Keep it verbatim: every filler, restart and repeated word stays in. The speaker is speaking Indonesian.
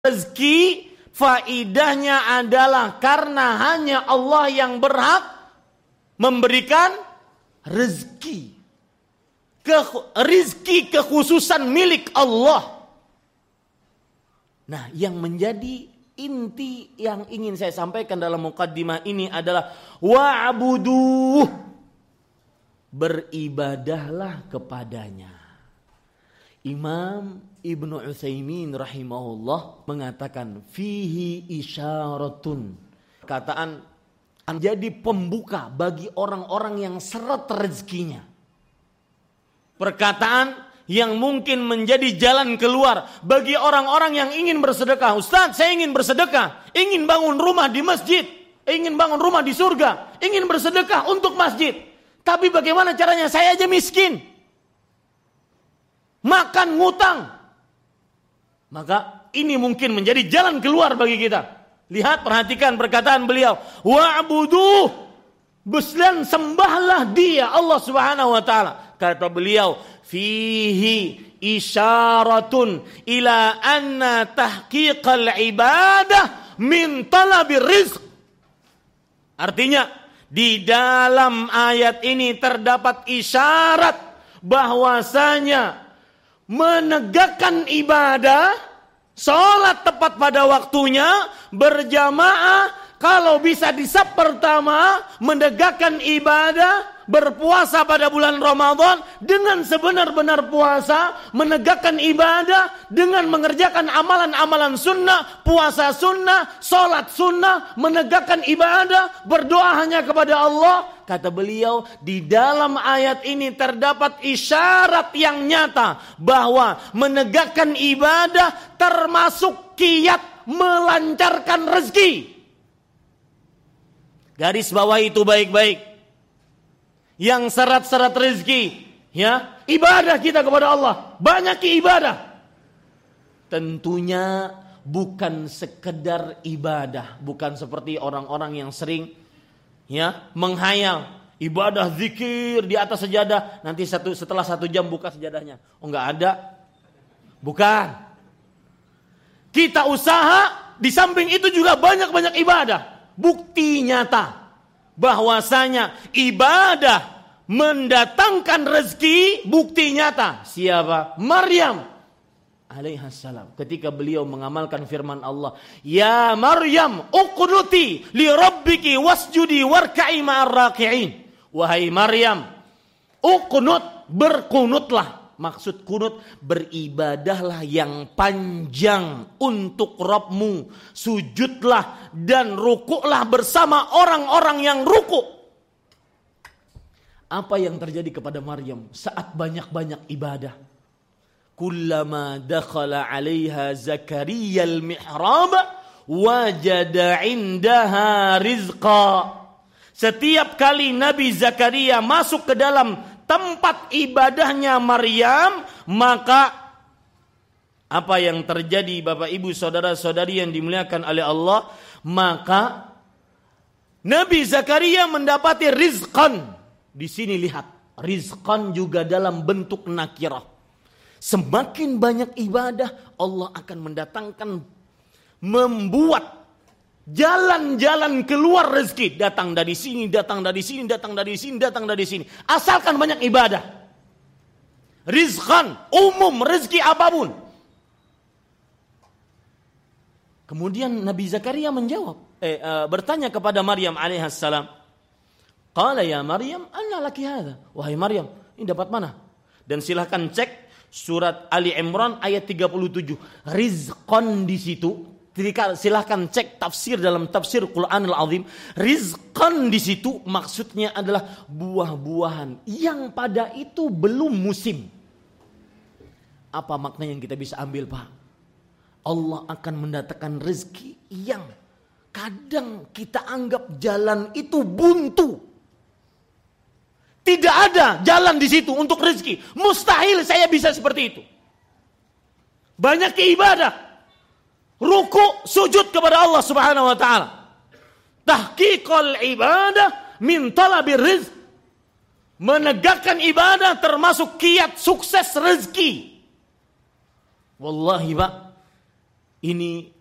rezeki, faidahnya adalah karena hanya Allah yang berhak memberikan rezeki. Ke, rezeki kekhususan milik Allah. Nah, yang menjadi inti yang ingin saya sampaikan dalam mukaddimah ini adalah wa'buduh, beribadahlah kepadanya. Imam Ibnu Utsaimin rahimahullah mengatakan fihi isyaratun, kataan menjadi pembuka bagi orang-orang yang seret rezekinya. Perkataan yang mungkin menjadi jalan keluar bagi orang-orang yang ingin bersedekah. Ustaz, saya ingin bersedekah, ingin bangun rumah di masjid, ingin bangun rumah di surga, ingin bersedekah untuk masjid. Tapi bagaimana caranya? Saya aja miskin, makan ngutang. Maka ini mungkin menjadi jalan keluar bagi kita. Lihat, perhatikan perkataan beliau, wa'buduh, beslan sembahlah dia, Allah Subhanahu wa taala. Kata beliau, fihi isyaratun ila anna tahqiqal ibadah min talabir rizq. Artinya, di dalam ayat ini terdapat isyarat bahwasanya menegakkan ibadah, sholat tepat pada waktunya, berjamaah, kalau bisa di saf pertama, menegakkan ibadah, berpuasa pada bulan Ramadan dengan sebenar-benar puasa, menegakkan ibadah dengan mengerjakan amalan-amalan sunnah, puasa sunnah, sholat sunnah, menegakkan ibadah, berdoa hanya kepada Allah. Kata beliau, di dalam ayat ini terdapat isyarat yang nyata bahwa menegakkan ibadah termasuk kiat melancarkan rezeki. Garis bawah itu baik-baik. Yang syarat-syarat rezeki, ya, ibadah kita kepada Allah, banyak ibadah. Tentunya bukan sekedar ibadah, bukan seperti orang-orang yang sering, ya, menghayal ibadah zikir di atas sejadah, nanti satu setelah satu jam buka sejadahnya. Oh, enggak ada. Bukan. Kita usaha, di samping itu juga banyak-banyak ibadah. Bukti nyata bahwasanya ibadah mendatangkan rezeki, bukti nyata. Siapa? Maryam alaihissalam. Ketika beliau mengamalkan firman Allah, ya Maryam uqnuti li rabbiki wasjudi warka'i ma'ar raki'in. Wahai Maryam, uqnut, berkunutlah. Maksud kunut, beribadahlah yang panjang untuk Rabbmu. Sujudlah dan rukuklah bersama orang-orang yang rukuk. Apa yang terjadi kepada Maryam saat banyak-banyak ibadah? Kullama dakhala 'alaiha Zakaria al-mihrab wajada 'indaha rizqa. Setiap kali Nabi Zakaria masuk ke dalam tempat ibadahnya Maryam, maka apa yang terjadi Bapak Ibu saudara-saudari yang dimuliakan oleh Allah? Maka Nabi Zakaria mendapati rizqan. Di sini lihat, rizqan juga dalam bentuk nakirah. Semakin banyak ibadah, Allah akan mendatangkan, membuat jalan-jalan keluar rezeki. Datang dari sini, datang dari sini, datang dari sini, datang dari sini. Asalkan banyak ibadah. Rizqan, umum, rezeki apapun. Kemudian Nabi Zakaria menjawab, eh, uh, bertanya kepada Maryam alaihissalam. Qala ya Maryam, anna laki hadha. Wahai Maryam, ini dapat mana? Dan silahkan cek surat Ali Imran ayat tiga puluh tujuh. Rizqan di situ. Silahkan cek tafsir dalam tafsir Quranul Azim. Rizqan di situ maksudnya adalah buah-buahan yang pada itu belum musim. Apa makna yang kita bisa ambil, Pak? Allah akan mendatangkan rezeki yang kadang kita anggap jalan itu buntu. Tidak ada jalan di situ untuk rezeki. Mustahil saya bisa seperti itu. Banyak ibadah, ruku, sujud kepada Allah Subhanahu wa taala. Tahqiqul ibadah min talabir rizq. Menegakkan ibadah termasuk kiat sukses rezeki. Wallahi, Pak, Ini